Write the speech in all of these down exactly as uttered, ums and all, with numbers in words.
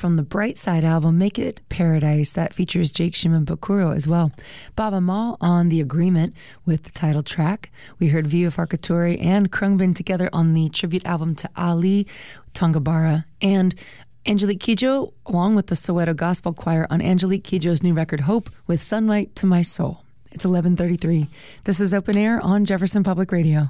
from the Bright Side album, Make It Paradise. That features Jake Shimabukuro as well. Baba Ma on The Agreement with the title track. We heard Vio Farkatori and Krungbin together on the tribute album to Ali Tongabara. And Angelique Kidjo, along with the Soweto Gospel Choir on Angelique Kidjo's new record, Hope, with Sunlight to My Soul. It's eleven thirty-three. This is Open Air on Jefferson Public Radio.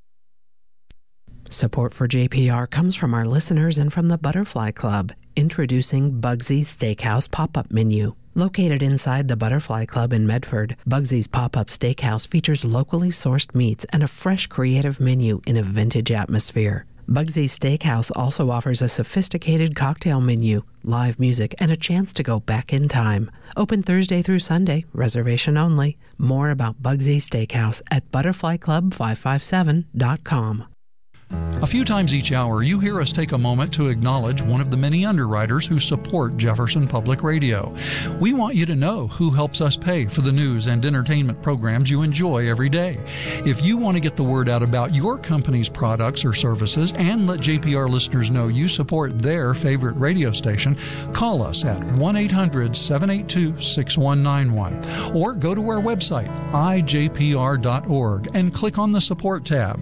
Support for J P R comes from our listeners and from the Butterfly Club, introducing Bugsy's Steakhouse pop-up menu. Located inside the Butterfly Club in Medford, Bugsy's pop-up steakhouse features locally sourced meats and a fresh, creative menu in a vintage atmosphere. Bugsy's Steakhouse also offers a sophisticated cocktail menu, live music, and a chance to go back in time. Open Thursday through Sunday, reservation only. More about Bugsy's Steakhouse at butterfly club five five seven dot com. A few times each hour, you hear us take a moment to acknowledge one of the many underwriters who support Jefferson Public Radio. We want you to know who helps us pay for the news and entertainment programs you enjoy every day. If you want to get the word out about your company's products or services and let J P R listeners know you support their favorite radio station, call us at one eight hundred seven eight two six one nine one or go to our website, i j p r dot org, and click on the support tab.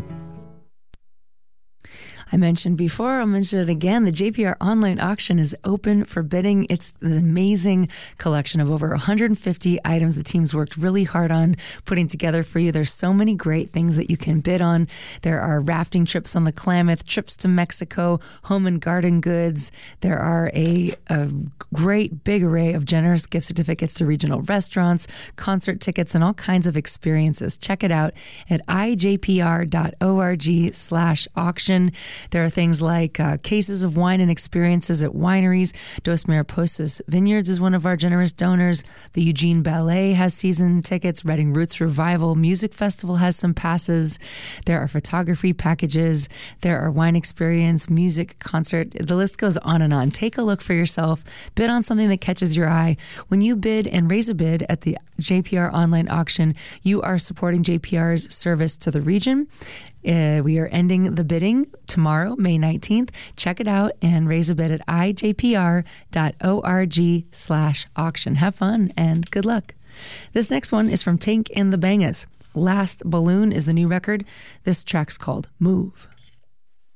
I mentioned before, I'll mention it again, the J P R online auction is open for bidding. It's an amazing collection of over one hundred fifty items the team's worked really hard on putting together for you. There's so many great things that you can bid on. There are rafting trips on the Klamath, trips to Mexico, home and garden goods. There are a, a great big array of generous gift certificates to regional restaurants, concert tickets, and all kinds of experiences. Check it out at i j p r dot org slash auction. There are things like uh, cases of wine and experiences at wineries. Dos Mariposas Vineyards is one of our generous donors. The Eugene Ballet has season tickets. Reading Roots Revival Music Festival has some passes. There are photography packages. There are wine experience, music, concert. The list goes on and on. Take a look for yourself. Bid on something that catches your eye. When you bid and raise a bid at the J P R online auction, you are supporting J P R's service to the region. Uh, we are ending the bidding tomorrow, May nineteenth. Check it out and raise a bid at i j p r dot org slash auction. Have fun and good luck. This next one is from Tank and the Bangas. Last Balloon is the new record. This track's called Move.